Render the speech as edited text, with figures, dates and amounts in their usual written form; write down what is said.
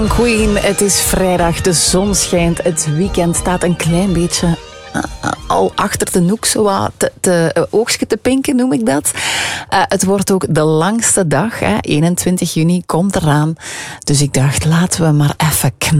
Queen, het is vrijdag, de zon schijnt, het weekend staat een klein beetje al achter de noek, zo wat oogstje te pinken noem ik dat. Het wordt ook de langste dag, 21 juni komt eraan. Dus ik dacht, laten we maar even knallen.